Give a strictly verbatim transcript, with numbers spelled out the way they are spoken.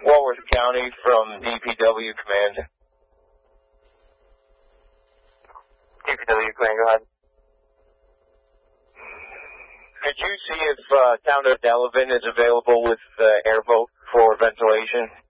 Walworth County from D P W Command. D P W Command, go ahead. Could you see if uh, Town of Delavan is available with uh, airboat for ventilation?